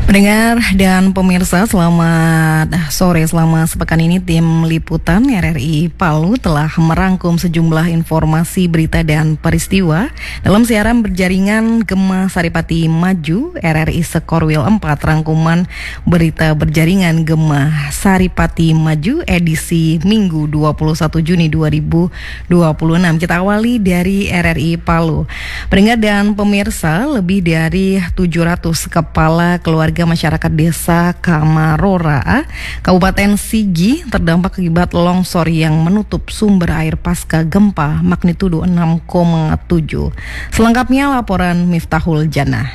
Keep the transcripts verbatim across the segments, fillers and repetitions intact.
Pendengar dan pemirsa, selamat sore. Selama sepekan ini tim liputan R R I Palu telah merangkum sejumlah informasi, berita dan peristiwa dalam siaran berjaringan Gema Saripati Maju R R I Sekorwil empat. Rangkuman berita berjaringan Gema Saripati Maju edisi Minggu dua puluh satu Juni dua ribu dua puluh enam. Kita awali dari R R I Palu. Pendengar dan pemirsa, lebih dari tujuh ratus kepala keluarga masyarakat desa Kamarora, Kabupaten Sigi terdampak akibat longsor yang menutup sumber air pasca gempa magnitudo enam koma tujuh. Selengkapnya laporan Miftahul Jannah.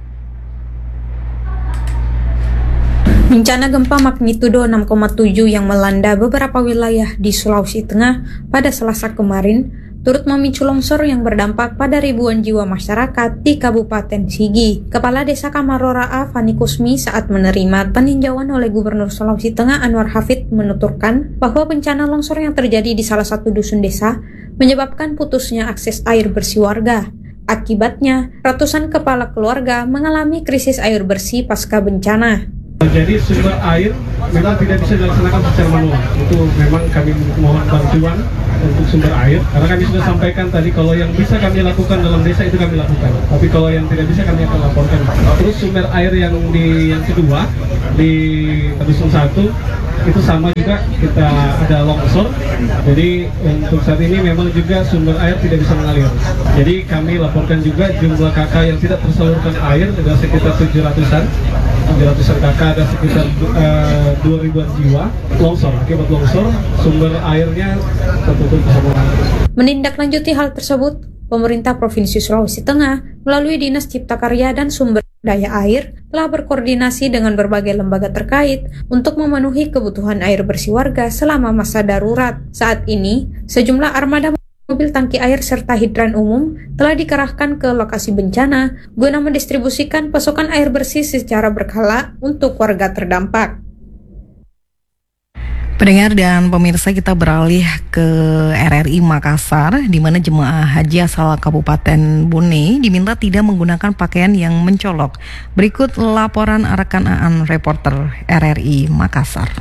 Bencana gempa magnitudo enam koma tujuh yang melanda beberapa wilayah di Sulawesi Tengah pada Selasa kemarin turut memicu longsor yang berdampak pada ribuan jiwa masyarakat di Kabupaten Sigi. Kepala Desa Kamarora A, Fani Kusmi, saat menerima peninjauan oleh Gubernur Sulawesi Tengah Anwar Hafid menuturkan bahwa bencana longsor yang terjadi di salah satu dusun desa menyebabkan putusnya akses air bersih warga. Akibatnya, ratusan kepala keluarga mengalami krisis air bersih pasca bencana. Jadi sumber air memang tidak bisa dilaksanakan secara manual. Itu memang kami mohon bantuan untuk sumber air, karena kami sudah sampaikan tadi kalau yang bisa kami lakukan dalam desa itu kami lakukan. Tapi kalau yang tidak bisa kami akan laporkan. Terus sumber air yang di yang kedua di dusun satu itu sama juga, kita ada longsor. Jadi untuk saat ini memang juga sumber air tidak bisa mengalir. Jadi kami laporkan juga jumlah kakak yang tidak tersalurkan air ada sekitar tujuh ratusan. tujuh ratusan kakak, ada sekitar uh, dua ribuan jiwa longsor. Akibat longsor, sumber airnya tertutup semua. Menindaklanjuti hal tersebut, pemerintah Provinsi Sulawesi Tengah melalui Dinas Cipta Karya dan Sumber Daya Air telah berkoordinasi dengan berbagai lembaga terkait untuk memenuhi kebutuhan air bersih warga selama masa darurat. Saat ini, sejumlah armada mobil tangki air serta hidran umum telah dikerahkan ke lokasi bencana guna mendistribusikan pasokan air bersih secara berkala untuk warga terdampak. Pendengar dan pemirsa, kita beralih ke R R I Makassar, di mana jemaah haji asal Kabupaten Bone diminta tidak menggunakan pakaian yang mencolok. Berikut laporan rekan Aan, reporter R R I Makassar.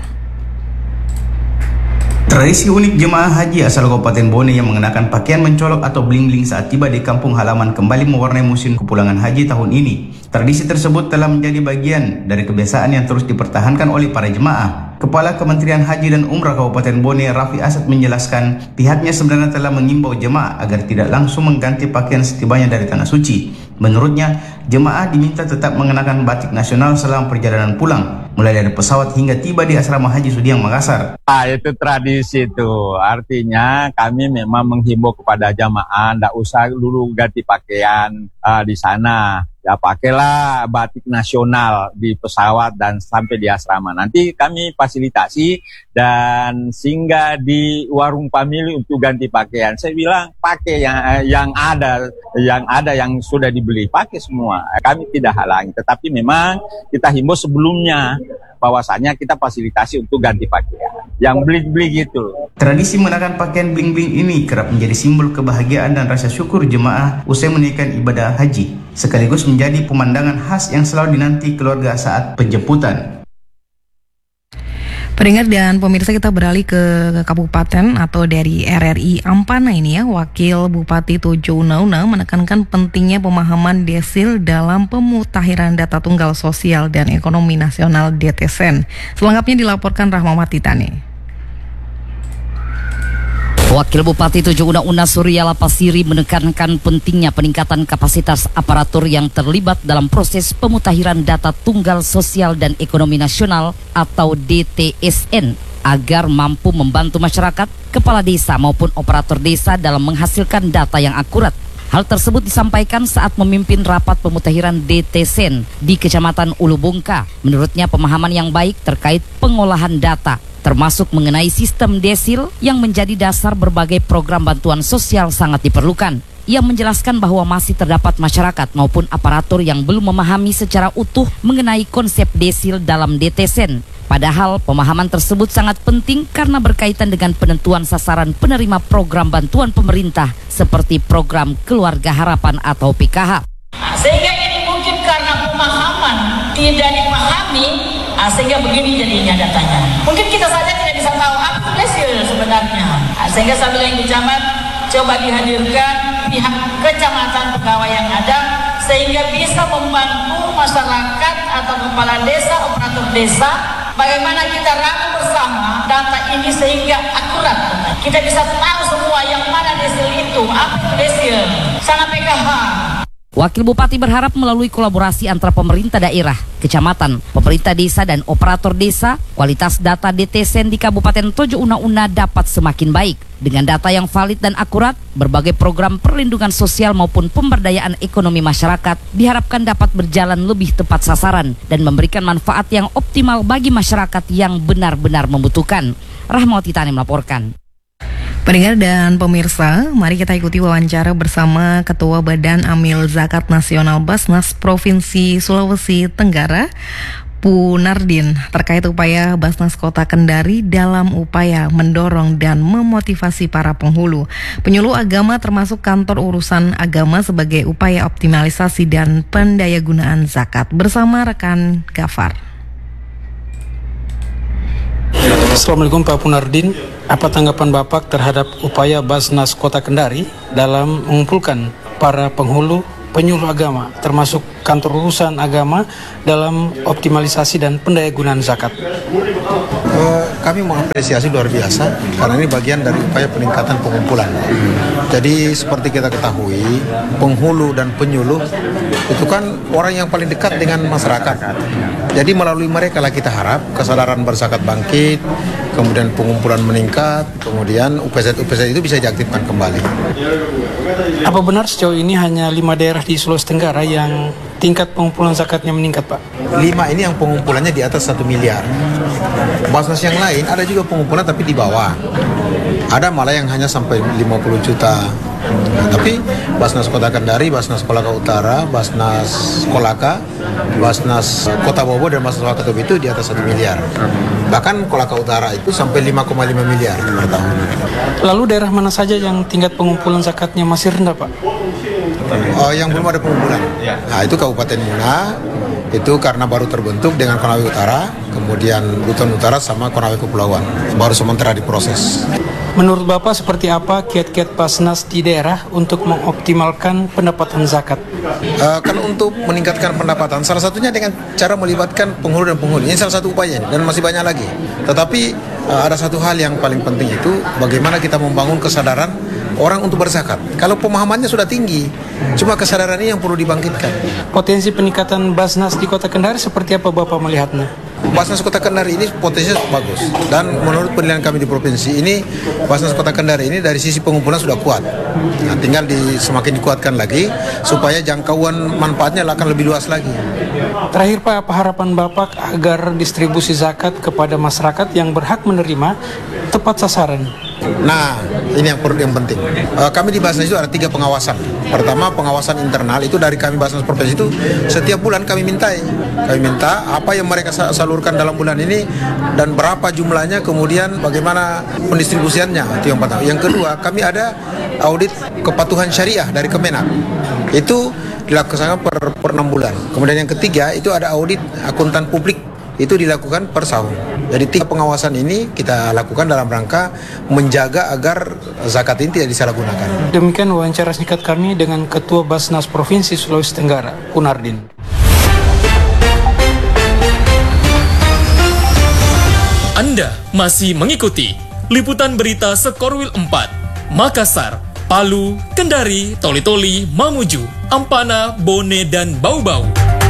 Tradisi unik jemaah haji asal Kabupaten Bone yang mengenakan pakaian mencolok atau bling-bling saat tiba di kampung halaman kembali mewarnai musim kepulangan haji tahun ini. Tradisi tersebut telah menjadi bagian dari kebiasaan yang terus dipertahankan oleh para jemaah. Kepala Kementerian Haji dan Umrah Kabupaten Bone, Raffi Asad, menjelaskan pihaknya sebenarnya telah mengimbau jemaah agar tidak langsung mengganti pakaian setibanya dari Tanah Suci. Menurutnya, jemaah diminta tetap mengenakan batik nasional selama perjalanan pulang, mulai dari pesawat hingga tiba di asrama Haji Sudiang Makassar. Ah, itu tradisi itu, artinya kami memang menghimbau kepada jemaah tidak usah dulu ganti pakaian uh, di sana. Ya pakailah batik nasional di pesawat dan sampai di asrama. Nanti kami fasilitasi dan singgah di warung pamili untuk ganti pakaian. Saya bilang pakai yang yang ada, yang ada yang sudah dibeli, pakai semua. Kami tidak halangi, tetapi memang kita himbau sebelumnya bahwasanya kita fasilitasi untuk ganti pakaian yang bling-bling gitu. Tradisi mengenakan pakaian bling-bling ini kerap menjadi simbol kebahagiaan dan rasa syukur jemaah usai menunaikan ibadah haji, sekaligus menjadi pemandangan khas yang selalu dinanti keluarga saat penjemputan. Pendengar dan pemirsa, kita beralih ke, ke kabupaten atau dari R R I Ampana ini ya. Wakil Bupati Tojo Una-Una menekankan pentingnya pemahaman desil dalam pemutahiran data tunggal sosial dan ekonomi nasional D T S E N. Selengkapnya dilaporkan Rahmawati Tani. Wakil Bupati Tojo Una-Una Suryala Pasiri menekankan pentingnya peningkatan kapasitas aparatur yang terlibat dalam proses pemutahiran data tunggal sosial dan ekonomi nasional atau D T S E N agar mampu membantu masyarakat, kepala desa maupun operator desa dalam menghasilkan data yang akurat. Hal tersebut disampaikan saat memimpin rapat pemutahiran D T S E N di Kecamatan Ulubungka. Menurutnya pemahaman yang baik terkait pengolahan data, termasuk mengenai sistem desil yang menjadi dasar berbagai program bantuan sosial sangat diperlukan. Ia menjelaskan bahwa masih terdapat masyarakat maupun aparatur yang belum memahami secara utuh mengenai konsep desil dalam D T S E N. Padahal pemahaman tersebut sangat penting karena berkaitan dengan penentuan sasaran penerima program bantuan pemerintah seperti program Keluarga Harapan atau P K H. Sehingga ini mungkin karena pemahaman tidak dipahami, ah, sehingga begini jadinya datanya. Mungkin kita saja tidak bisa tahu apa itu desil sebenarnya. Ah, sehingga saya bilang di camat, coba dihadirkan pihak kecamatan pegawai yang ada, sehingga bisa membantu masyarakat atau kepala desa, operator desa, bagaimana kita rangkum bersama data ini sehingga akurat. Kita bisa tahu semua yang mana desil itu, apa itu desil, sana P K H. Wakil Bupati berharap melalui kolaborasi antara pemerintah daerah, kecamatan, pemerintah desa, dan operator desa, kualitas data D T Sen di Kabupaten Tojo Una-Una dapat semakin baik. Dengan data yang valid dan akurat, berbagai program perlindungan sosial maupun pemberdayaan ekonomi masyarakat diharapkan dapat berjalan lebih tepat sasaran dan memberikan manfaat yang optimal bagi masyarakat yang benar-benar membutuhkan. Rahmawati Tani melaporkan. Pendengar dan pemirsa, mari kita ikuti wawancara bersama Ketua Badan Amil Zakat Nasional Basnas Provinsi Sulawesi Tenggara, Punardin, terkait upaya Basnas Kota Kendari dalam upaya mendorong dan memotivasi para penghulu, penyuluh agama termasuk kantor urusan agama sebagai upaya optimalisasi dan pendayagunaan zakat bersama rekan Gafar. Assalamualaikum Pak Punardin, apa tanggapan Bapak terhadap upaya Basnas Kota Kendari dalam mengumpulkan para penghulu penyuluh agama termasuk kantor urusan agama dalam optimalisasi dan pendayagunaan zakat? Uh, kami mengapresiasi luar biasa karena ini bagian dari upaya peningkatan pengumpulan. Jadi seperti kita ketahui, penghulu dan penyuluh itu kan orang yang paling dekat dengan masyarakat. Jadi melalui mereka lah kita harap kesadaran berzakat bangkit, kemudian pengumpulan meningkat, kemudian U P Z-U P Z itu bisa diaktifkan kembali. Apa benar sejauh ini hanya lima daerah di Sulawesi Tenggara yang tingkat pengumpulan zakatnya meningkat, Pak? Lima ini yang pengumpulannya di atas satu miliar. Basnas yang lain ada juga pengumpulan tapi di bawah. Ada malah yang hanya sampai lima puluh juta. Nah, tapi Basnas Kota Kendari, Basnas Kolaka Utara, Basnas Kolaka, Basnas Kota Bobo dan Basnas Wakatobi itu di atas satu miliar. Bahkan Kolaka Utara itu sampai lima koma lima miliar per tahun. Lalu daerah mana saja yang tingkat pengumpulan zakatnya masih rendah, Pak? Oh, yang belum ada pengumpulan. Nah, itu Kabupaten Muna, itu karena baru terbentuk dengan Konawe Utara, kemudian Buton Utara sama Konawe Kepulauan. Baru sementara diproses. Menurut Bapak seperti apa kiat-kiat Basnas di daerah untuk mengoptimalkan pendapatan zakat? Uh, kalau untuk meningkatkan pendapatan, salah satunya dengan cara melibatkan penghulu dan penghulu. Ini salah satu upaya dan masih banyak lagi. Tetapi uh, ada satu hal yang paling penting itu bagaimana kita membangun kesadaran orang untuk berzakat. Kalau pemahamannya sudah tinggi, cuma kesadaran ini yang perlu dibangkitkan. Potensi peningkatan Basnas di Kota Kendari seperti apa Bapak melihatnya? Basnas Kota Kendari ini potensinya bagus, dan menurut penilaian kami di provinsi ini, Basnas Kota Kendari ini dari sisi pengumpulan sudah kuat. Nah, tinggal di, semakin dikuatkan lagi supaya jangkauan manfaatnya akan lebih luas lagi. Terakhir Pak, apa harapan Bapak agar distribusi zakat kepada masyarakat yang berhak menerima tepat sasaran? Nah, ini yang perlu yang penting. Uh, kami di Basnas itu ada tiga pengawasan. Pertama, pengawasan internal itu dari kami Basnas Provinsi itu setiap bulan kami mintai. Kami minta apa yang mereka salurkan dalam bulan ini dan berapa jumlahnya, kemudian bagaimana pendistribusiannya. Itu yang pertama. Yang kedua, kami ada audit kepatuhan syariah dari Kemenak. Itu dilaksanakan per, per enam bulan. Kemudian yang ketiga, itu ada audit akuntan publik. Itu dilakukan per tahun. Jadi tiga pengawasan ini kita lakukan dalam rangka menjaga agar zakat ini tidak disalahgunakan. Demikian wawancara singkat kami dengan Ketua Basnas Provinsi Sulawesi Tenggara, Punardin. Anda masih mengikuti liputan berita Sekorwil empat, Makassar, Palu, Kendari, Toli-Toli, Mamuju, Ampana, Bone, dan Bau-Bau.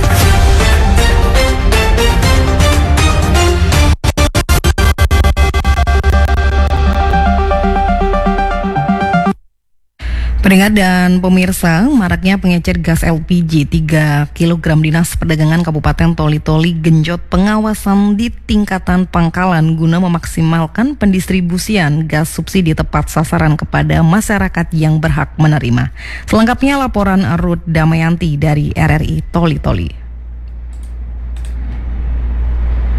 Pendengar dan pemirsa, maraknya pengecer gas L P G tiga kilogram Dinas Perdagangan Kabupaten Toli-Toli genjot pengawasan di tingkatan pangkalan guna memaksimalkan pendistribusian gas subsidi tepat sasaran kepada masyarakat yang berhak menerima. Selengkapnya laporan Ruth Damayanti dari R R I Toli-Toli.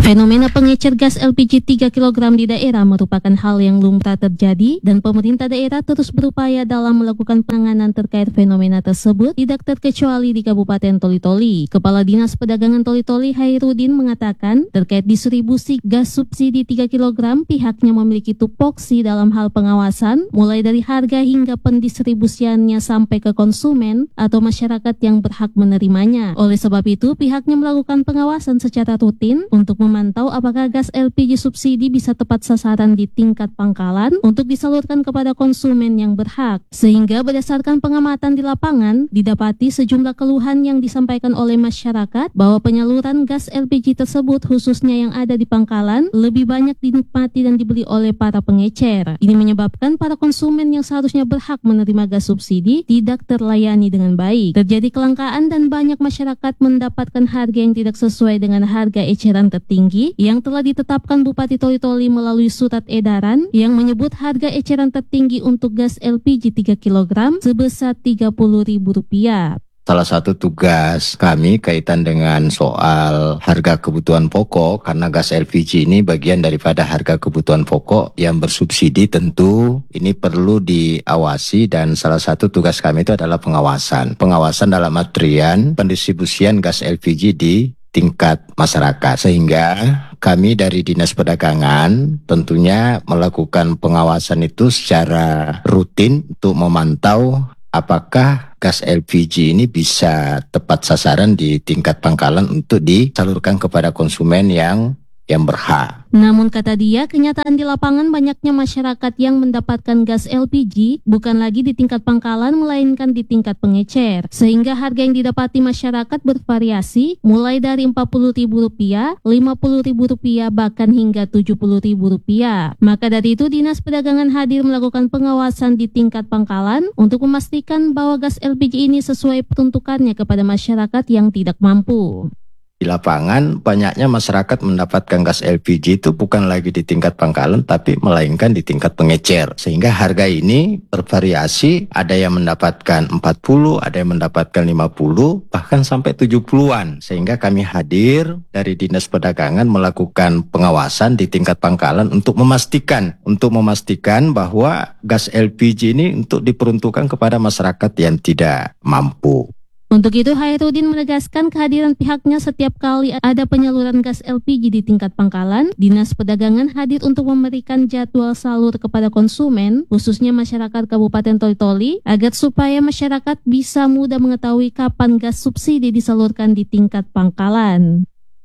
Fenomena pengecer gas L P G tiga kilogram di daerah merupakan hal yang lumrah terjadi dan pemerintah daerah terus berupaya dalam melakukan penanganan terkait fenomena tersebut tidak terkecuali di Kabupaten Toli-Toli. Kepala Dinas Perdagangan Toli-Toli Hairudin mengatakan terkait distribusi gas subsidi tiga kilogram pihaknya memiliki tupoksi dalam hal pengawasan mulai dari harga hingga pendistribusiannya sampai ke konsumen atau masyarakat yang berhak menerimanya. Oleh sebab itu pihaknya melakukan pengawasan secara rutin untuk memantau apakah gas L P G subsidi bisa tepat sasaran di tingkat pangkalan untuk disalurkan kepada konsumen yang berhak. Sehingga berdasarkan pengamatan di lapangan, didapati sejumlah keluhan yang disampaikan oleh masyarakat bahwa penyaluran gas L P G tersebut khususnya yang ada di pangkalan lebih banyak dinikmati dan dibeli oleh para pengecer. Ini menyebabkan para konsumen yang seharusnya berhak menerima gas subsidi tidak terlayani dengan baik. Terjadi kelangkaan dan banyak masyarakat mendapatkan harga yang tidak sesuai dengan harga eceran tertinggi yang telah ditetapkan Bupati Toli-Toli melalui surat edaran yang menyebut harga eceran tertinggi untuk gas L P G tiga kilogram sebesar tiga puluh ribu rupiah. Salah satu tugas kami kaitan dengan soal harga kebutuhan pokok, karena gas L P G ini bagian daripada harga kebutuhan pokok yang bersubsidi, tentu ini perlu diawasi dan salah satu tugas kami itu adalah pengawasan. Pengawasan dalam artian pendistribusian gas L P G di tingkat masyarakat, sehingga kami dari Dinas Perdagangan tentunya melakukan pengawasan itu secara rutin untuk memantau apakah gas L P G ini bisa tepat sasaran di tingkat pangkalan untuk disalurkan kepada konsumen yang yang berhak. Namun kata dia, kenyataan di lapangan banyaknya masyarakat yang mendapatkan gas L P G bukan lagi di tingkat pangkalan melainkan di tingkat pengecer. Sehingga harga yang didapati masyarakat bervariasi mulai dari empat puluh ribu rupiah, lima puluh ribu rupiah, bahkan hingga tujuh puluh ribu rupiah. Maka dari itu Dinas Perdagangan hadir melakukan pengawasan di tingkat pangkalan untuk memastikan bahwa gas L P G ini sesuai peruntukannya kepada masyarakat yang tidak mampu. Di lapangan banyaknya masyarakat mendapatkan gas L P G itu bukan lagi di tingkat pangkalan tapi melainkan di tingkat pengecer. Sehingga harga ini bervariasi, ada yang mendapatkan empat puluh, ada yang mendapatkan lima puluh, bahkan sampai tujuh puluhan. Sehingga kami hadir dari Dinas Perdagangan melakukan pengawasan di tingkat pangkalan untuk memastikan untuk memastikan bahwa gas L P G ini untuk diperuntukkan kepada masyarakat yang tidak mampu. Untuk itu, Hairudin menegaskan kehadiran pihaknya setiap kali ada penyaluran gas L P G di tingkat pangkalan. Dinas Perdagangan hadir untuk memberikan jadwal salur kepada konsumen, khususnya masyarakat Kabupaten Toli-Toli, agar supaya masyarakat bisa mudah mengetahui kapan gas subsidi disalurkan di tingkat pangkalan.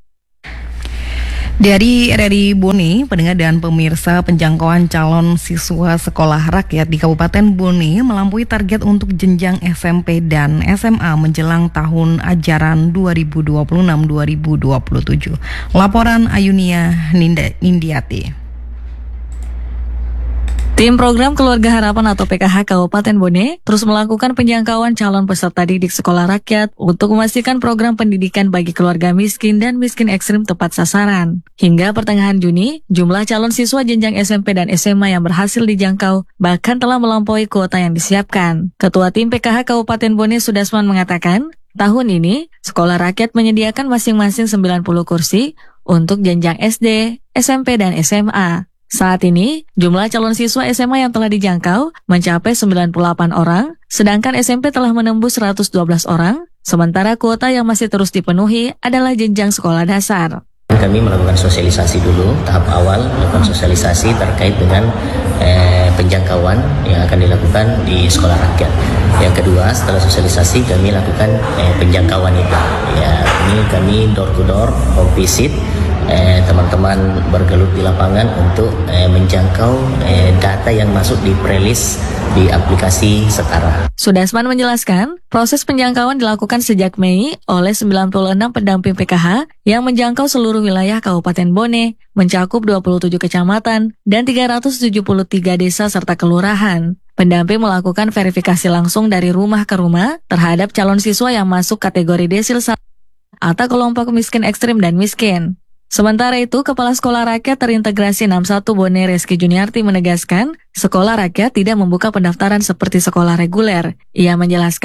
Dari R R I Bone, pendengar dan pemirsa, penjangkauan calon siswa sekolah rakyat di Kabupaten Bone melampaui target untuk jenjang S M P dan S M A menjelang tahun ajaran dua ribu dua puluh enam dua ribu dua puluh tujuh. Laporan Ayunia Nindiati. Tim Program Keluarga Harapan atau P K H Kabupaten Bone terus melakukan penjangkauan calon peserta didik sekolah rakyat untuk memastikan program pendidikan bagi keluarga miskin dan miskin ekstrim tepat sasaran. Hingga pertengahan Juni, jumlah calon siswa jenjang S M P dan S M A yang berhasil dijangkau bahkan telah melampaui kuota yang disiapkan. Ketua Tim P K H Kabupaten Bone Sudasman mengatakan, tahun ini sekolah rakyat menyediakan masing-masing sembilan puluh kursi untuk jenjang S D, S M P, dan S M A. Saat ini, jumlah calon siswa S M A yang telah dijangkau mencapai sembilan puluh delapan orang, sedangkan S M P telah menembus seratus dua belas orang, sementara kuota yang masih terus dipenuhi adalah jenjang sekolah dasar. Kami melakukan sosialisasi dulu, tahap awal melakukan sosialisasi terkait dengan eh, penjangkauan yang akan dilakukan di sekolah rakyat. Yang kedua, setelah sosialisasi kami lakukan eh, penjangkauan itu. Ya, ini kami door to door, home visit. Eh, teman-teman bergelut di lapangan untuk eh, menjangkau eh, data yang masuk di prelis di aplikasi Setara. Sudasman menjelaskan, proses penjangkauan dilakukan sejak Mei oleh sembilan puluh enam pendamping P K H yang menjangkau seluruh wilayah Kabupaten Bone, mencakup dua puluh tujuh kecamatan dan tiga ratus tujuh puluh tiga desa serta kelurahan. Pendamping melakukan verifikasi langsung dari rumah ke rumah terhadap calon siswa yang masuk kategori desil atau kelompok miskin ekstrim dan miskin. Sementara itu, Kepala Sekolah Rakyat Terintegrasi enam puluh satu Bone Reski Juniarti menegaskan, sekolah rakyat tidak membuka pendaftaran seperti sekolah reguler. Ia menjelaskan,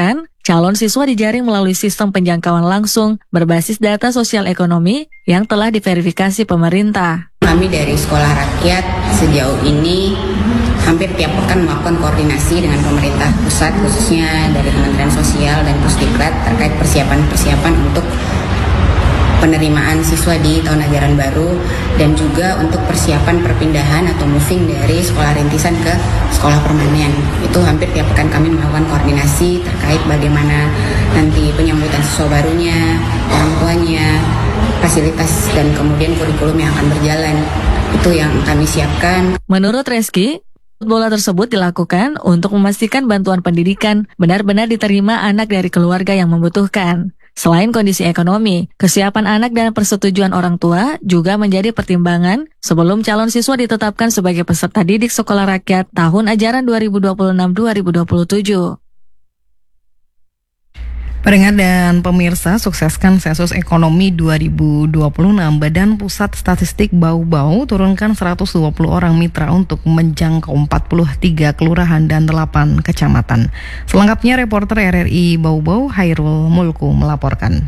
calon siswa dijaring melalui sistem penjangkauan langsung berbasis data sosial ekonomi yang telah diverifikasi pemerintah. Kami dari Sekolah Rakyat sejauh ini hampir tiap pekan melakukan koordinasi dengan pemerintah pusat, khususnya dari Kementerian Sosial dan Pusdiklat terkait persiapan-persiapan untuk penerimaan siswa di tahun ajaran baru dan juga untuk persiapan perpindahan atau moving dari sekolah rintisan ke sekolah permanen. Itu hampir tiap pekan kami melakukan koordinasi terkait bagaimana nanti penyambutan siswa barunya, orang tuanya, fasilitas dan kemudian kurikulum yang akan berjalan. Itu yang kami siapkan. Menurut Reski, bola tersebut dilakukan untuk memastikan bantuan pendidikan benar-benar diterima anak dari keluarga yang membutuhkan. Selain kondisi ekonomi, kesiapan anak dan persetujuan orang tua juga menjadi pertimbangan sebelum calon siswa ditetapkan sebagai peserta didik sekolah rakyat tahun ajaran dua ribu dua puluh enam dua ribu dua puluh tujuh. Pendengar dan pemirsa, sukseskan sensus ekonomi dua ribu dua puluh enam. Badan Pusat Statistik Bau-Bau turunkan seratus dua puluh orang mitra untuk menjangkau empat puluh tiga kelurahan dan delapan kecamatan. Selengkapnya reporter R R I Bau-Bau Hairul Mulku melaporkan.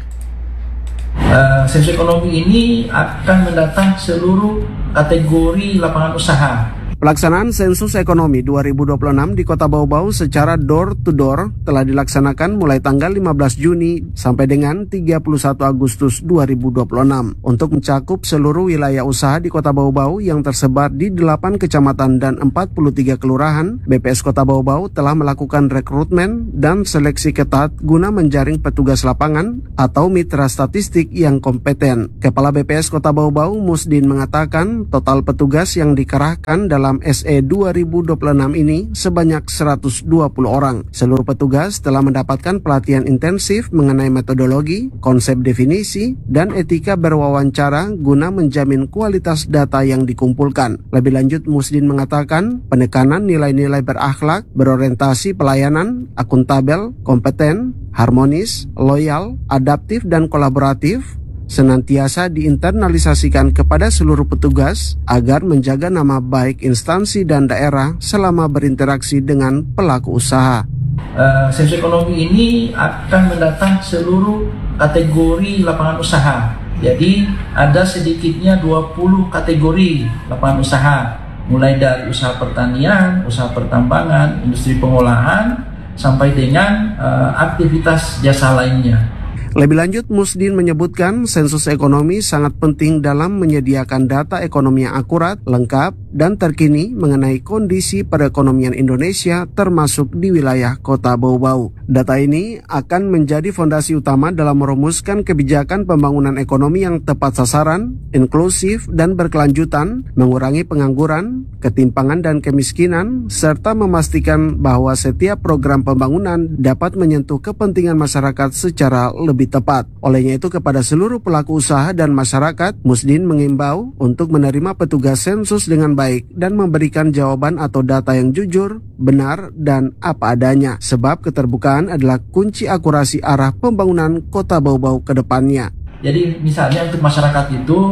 Uh, sensus ekonomi ini akan mendatang seluruh kategori lapangan usaha. Pelaksanaan sensus ekonomi dua ribu dua puluh enam di Kota Bau-Bau secara door to door telah dilaksanakan mulai tanggal lima belas Juni sampai dengan tiga puluh satu Agustus dua ribu dua puluh enam untuk mencakup seluruh wilayah usaha di Kota Bau-Bau yang tersebar di delapan kecamatan dan empat puluh tiga kelurahan. B P S Kota Bau-Bau telah melakukan rekrutmen dan seleksi ketat guna menjaring petugas lapangan atau mitra statistik yang kompeten. Kepala B P S Kota Bau-Bau Musdin mengatakan total petugas yang dikerahkan dalam S E dua ribu dua puluh enam ini sebanyak seratus dua puluh orang. Seluruh petugas telah mendapatkan pelatihan intensif mengenai metodologi, konsep definisi, dan etika berwawancara guna menjamin kualitas data yang dikumpulkan. Lebih lanjut, Musdin mengatakan penekanan nilai-nilai berakhlak, berorientasi pelayanan, akuntabel, kompeten, harmonis, loyal, adaptif, dan kolaboratif senantiasa diinternalisasikan kepada seluruh petugas agar menjaga nama baik instansi dan daerah selama berinteraksi dengan pelaku usaha. Uh, sensus ekonomi ini akan mendatang seluruh kategori lapangan usaha. Jadi ada sedikitnya dua puluh kategori lapangan usaha, mulai dari usaha pertanian, usaha pertambangan, industri pengolahan, sampai dengan uh, aktivitas jasa lainnya. Lebih lanjut, Musdin menyebutkan sensus ekonomi sangat penting dalam menyediakan data ekonomi yang akurat, lengkap, dan terkini mengenai kondisi perekonomian Indonesia termasuk di wilayah Kota Bau-Bau. Data ini akan menjadi fondasi utama dalam merumuskan kebijakan pembangunan ekonomi yang tepat sasaran, inklusif, dan berkelanjutan, mengurangi pengangguran, ketimpangan, dan kemiskinan, serta memastikan bahwa setiap program pembangunan dapat menyentuh kepentingan masyarakat secara lebih lebih tepat. Olehnya itu kepada seluruh pelaku usaha dan masyarakat, Musdin mengimbau untuk menerima petugas sensus dengan baik dan memberikan jawaban atau data yang jujur, benar, dan apa adanya. Sebab keterbukaan adalah kunci akurasi arah pembangunan Kota Bau-Bau ke depannya. Jadi misalnya untuk masyarakat itu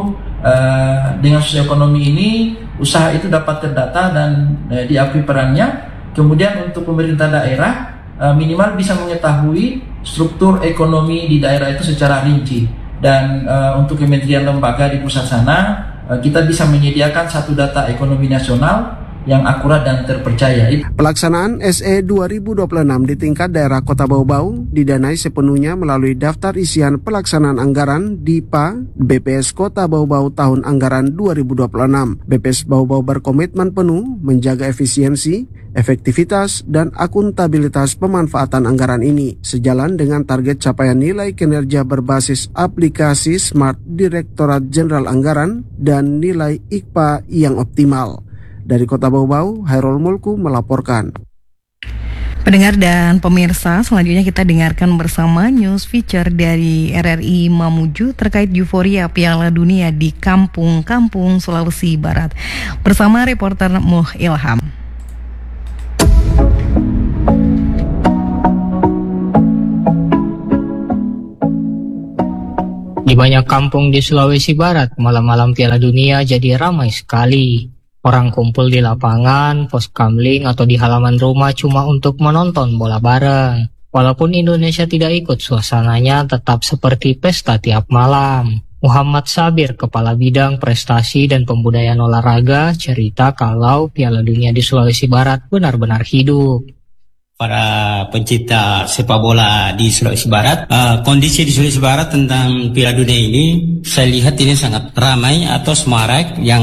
uh, dengan sosioekonomi ini usaha itu dapat terdata dan uh, diakui perannya. Kemudian untuk pemerintah daerah uh, minimal bisa mengetahui struktur ekonomi di daerah itu secara rinci. Dan uh, untuk kementerian lembaga di pusat sana uh, kita bisa menyediakan satu data ekonomi nasional yang akurat dan terpercaya. Pelaksanaan S E dua ribu dua puluh enam di tingkat daerah Kota Bau-Bau didanai sepenuhnya melalui daftar isian pelaksanaan anggaran D I P A B P S Kota Bau-Bau tahun anggaran dua ribu dua puluh enam. B P S Bau-Bau berkomitmen penuh menjaga efisiensi, efektivitas, dan akuntabilitas pemanfaatan anggaran ini sejalan dengan target capaian nilai kinerja berbasis aplikasi Smart Direktorat Jenderal Anggaran dan nilai I K P A yang optimal. Dari Kota Bau-Bau, Hairul Mulku melaporkan. Pendengar dan pemirsa, selanjutnya kita dengarkan bersama news feature dari R R I Mamuju terkait euforia Piala Dunia di kampung-kampung Sulawesi Barat. Bersama reporter Muh Ilham. Di banyak kampung di Sulawesi Barat, malam-malam Piala Dunia jadi ramai sekali. Orang kumpul di lapangan, pos kamling, atau di halaman rumah cuma untuk menonton bola bareng. Walaupun Indonesia tidak ikut, suasananya tetap seperti pesta tiap malam. Muhammad Sabir, Kepala Bidang Prestasi dan Pembudayaan Olahraga, cerita kalau Piala Dunia di Sulawesi Barat benar-benar hidup. Para pencinta sepak bola di Sulawesi Barat, uh, kondisi di Sulawesi Barat tentang Piala Dunia ini, saya lihat ini sangat ramai atau semarak, yang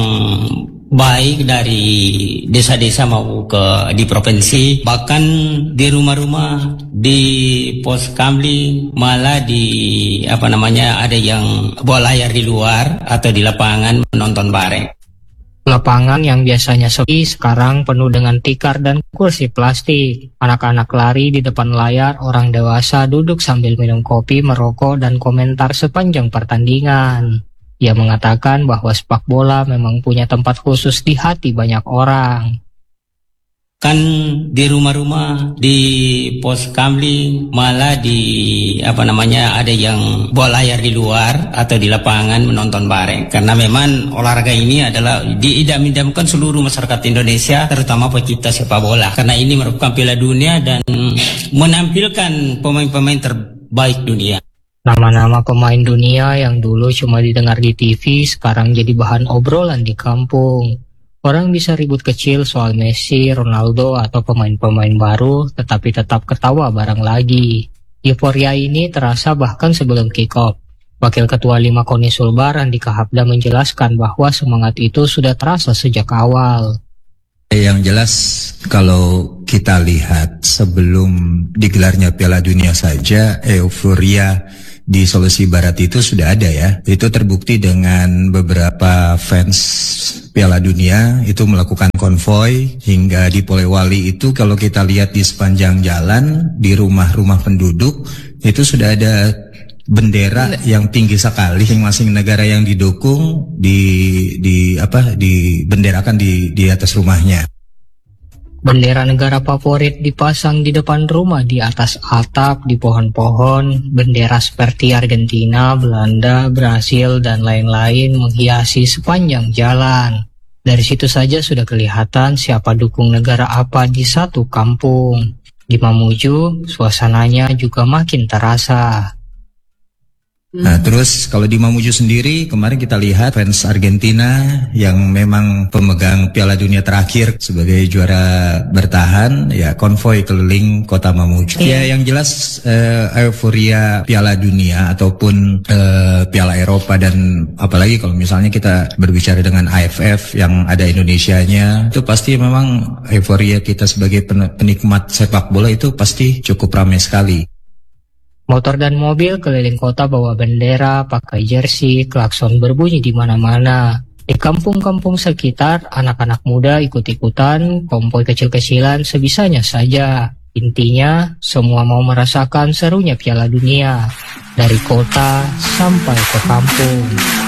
baik dari desa-desa mau ke di provinsi, bahkan di rumah-rumah, di pos kamling, malah di apa namanya ada yang bawa layar di luar atau di lapangan menonton bareng. Lapangan yang biasanya sepi sekarang penuh dengan tikar dan kursi plastik. Anak-anak lari di depan layar, orang dewasa duduk sambil minum kopi, merokok, dan komentar sepanjang pertandingan. Ia mengatakan bahwa sepak bola memang punya tempat khusus di hati banyak orang. Kan di rumah-rumah, di pos kamling, malah di apa namanya ada yang bawa layar di luar atau di lapangan menonton bareng. Karena memang olahraga ini adalah diidam-idamkan seluruh masyarakat Indonesia, terutama pecinta sepak bola. Karena ini merupakan Piala Dunia dan menampilkan pemain-pemain terbaik dunia. Nama-nama pemain dunia yang dulu cuma didengar di T V sekarang jadi bahan obrolan di kampung. Orang bisa ribut kecil soal Messi, Ronaldo, atau pemain-pemain baru, tetapi tetap ketawa bareng lagi. Euforia ini terasa bahkan sebelum kick-off. Wakil Ketua lima KONI Sulbar, Andika Habda, menjelaskan bahwa semangat itu sudah terasa sejak awal. Yang jelas kalau kita lihat sebelum digelarnya Piala Dunia saja, euforia di Sulawesi Barat itu sudah ada ya. Itu terbukti dengan beberapa fans Piala Dunia itu melakukan konvoy hingga di Polewali. Itu kalau kita lihat di sepanjang jalan, di rumah-rumah penduduk itu sudah ada bendera yang tinggi sekali, masing-masing negara yang didukung di di apa dibenderakan di di atas rumahnya. Bendera negara favorit dipasang di depan rumah, di atas atap, di pohon-pohon. Bendera seperti Argentina, Belanda, Brasil, dan lain-lain menghiasi sepanjang jalan. Dari situ saja sudah kelihatan siapa dukung negara apa di satu kampung. Di Mamuju, suasananya juga makin terasa. Nah, terus kalau di Mamuju sendiri, kemarin kita lihat fans Argentina yang memang pemegang Piala Dunia terakhir sebagai juara bertahan, ya konvoy keliling kota Mamuju. Ya, yang jelas uh, euforia Piala Dunia ataupun uh, Piala Eropa, dan apalagi kalau misalnya kita berbicara dengan A F F yang ada Indonesianya, itu pasti memang euforia kita sebagai penikmat sepak bola itu pasti cukup ramai sekali. Motor dan mobil keliling kota bawa bendera, pakai jersey, klakson berbunyi di mana-mana. Di kampung-kampung sekitar, anak-anak muda ikut-ikutan, konvoy kecil-kecilan sebisanya saja. Intinya, semua mau merasakan serunya Piala Dunia, dari kota sampai ke kampung.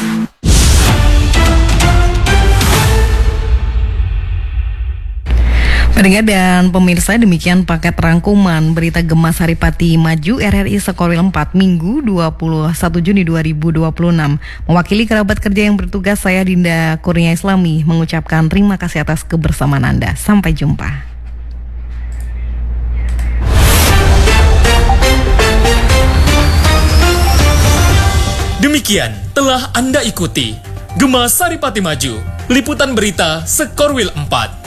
Pendengar dan pemirsa, demikian paket rangkuman berita Gema Saripati Maju R R I Sekorwil empat Minggu dua puluh satu Juni dua ribu dua puluh enam. Mewakili kerabat kerja yang bertugas, saya Dinda Kurnia Islami mengucapkan terima kasih atas kebersamaan Anda. Sampai jumpa. Demikian telah Anda ikuti Gema Saripati Maju, liputan berita Sekorwil empat.